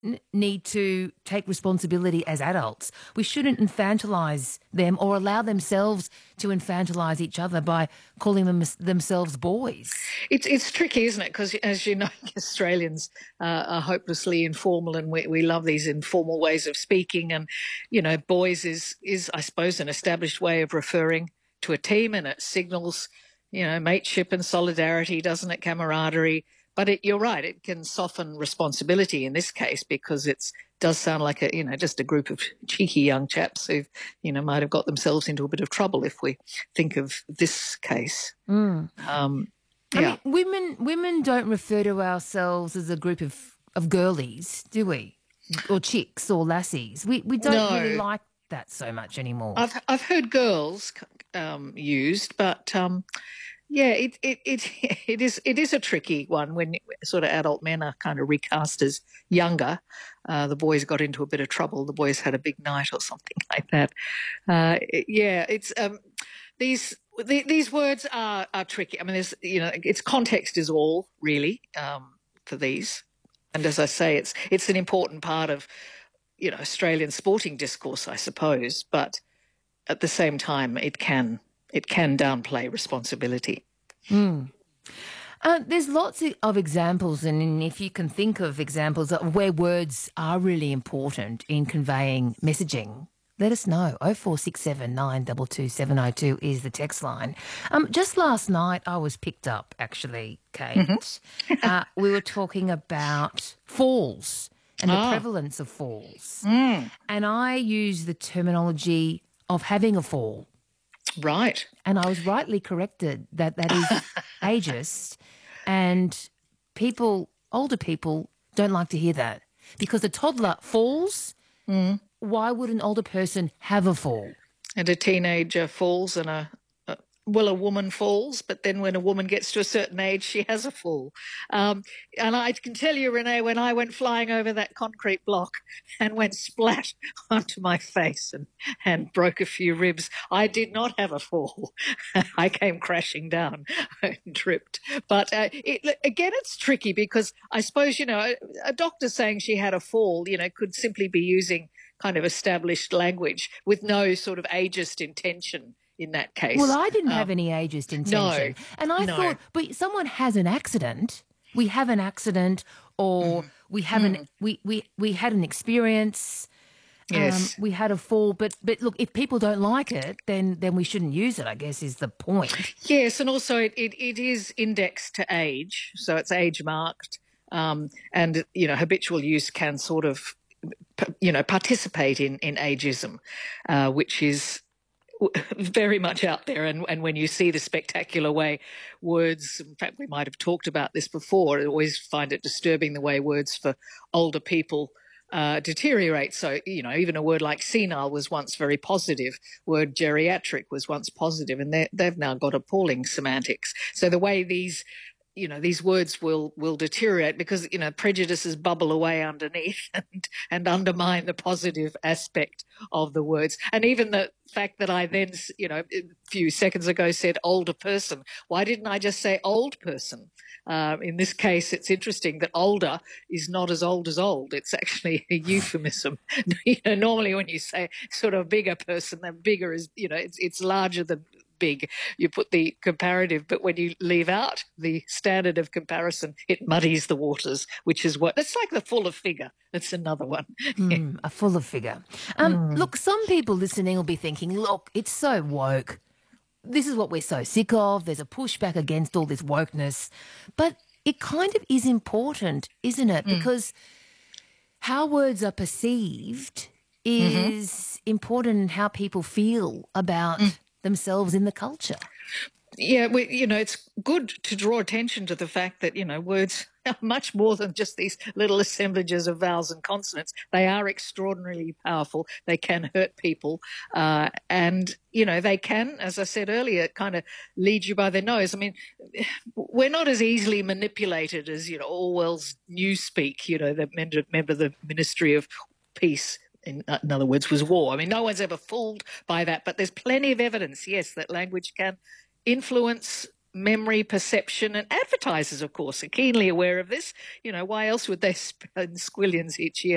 need to take responsibility as adults. We shouldn't infantilize them or allow themselves to infantilize each other by calling themselves boys. It's tricky, isn't it? Because, as you know, Australians are hopelessly informal, and we love these informal ways of speaking. And, boys is, I suppose, an established way of referring to a team, and it signals, mateship and solidarity, doesn't it? Camaraderie. But you're right, it can soften responsibility in this case, because it does sound like just a group of cheeky young chaps who, might have got themselves into a bit of trouble if we think of this case. Mm. Yeah. I mean, women don't refer to ourselves as a group of girlies, do we? Or chicks or lassies. We don't really like that so much anymore. I've heard girls used, but yeah, it is a tricky one when sort of adult men are kind of recast as younger. The boys got into a bit of trouble. The boys had a big night or something like that. It's these words are tricky. I mean, there's its context is all really for these, and as I say, it's an important part of Australian sporting discourse, I suppose. But at the same time, it can downplay responsibility. Mm. There's lots of examples, and if you can think of examples of where words are really important in conveying messaging, let us know. 0467 922 702 is the text line. Just last night I was picked up, actually, Kate. Mm-hmm. We were talking about falls and the prevalence of falls. Mm. And I used the terminology of having a fall. Right. And I was rightly corrected that is ageist, and older people don't like to hear that, because a toddler falls. Mm. Why would an older person have a fall? And a teenager falls, and a woman falls, but then when a woman gets to a certain age, she has a fall. And I can tell you, Renee, when I went flying over that concrete block and went splat onto my face and broke a few ribs, I did not have a fall. I came crashing down and tripped. But again, it's tricky, because I suppose, a doctor saying she had a fall, could simply be using kind of established language with no sort of ageist intention in that case. Well, I didn't have any ageist intention. No, and I thought, but someone has an accident. We have an accident, or we haven't. We had an experience. Yes, we had a fall. But look, if people don't like it, then we shouldn't use it, I guess, is the point. Yes, and also it is indexed to age, so it's age marked, and habitual use can sort of participate in ageism, which is very much out there. And when you see the spectacular way words, in fact, we might have talked about this before, I always find it disturbing the way words for older people deteriorate. So, even a word like senile was once very positive. Word geriatric was once positive, and they've now got appalling semantics. So the way these words will deteriorate, because, prejudices bubble away underneath and undermine the positive aspect of the words. And even the fact that I then, a few seconds ago said older person, why didn't I just say old person? In this case, it's interesting that older is not as old as old. It's actually a euphemism. Normally when you say sort of bigger person, then bigger is, it's larger than big. You put the comparative, but when you leave out the standard of comparison, it muddies the waters, which is it's like the fuller figure. That's another one. A fuller figure. Look, some people listening will be thinking, look, it's so woke. This is what we're so sick of. There's a pushback against all this wokeness. But it kind of is important, isn't it? Because how words are perceived is important in how people feel about themselves in the culture. Yeah, it's good to draw attention to the fact that, words are much more than just these little assemblages of vowels and consonants. They are extraordinarily powerful. They can hurt people. And, they can, as I said earlier, kind of lead you by the nose. I mean, we're not as easily manipulated as, Orwell's Newspeak, remember the Ministry of Peace, in other words, was war. I mean, no one's ever fooled by that, but there's plenty of evidence, yes, that language can influence memory, perception, and advertisers, of course, are keenly aware of this. Why else would they spend squillions each year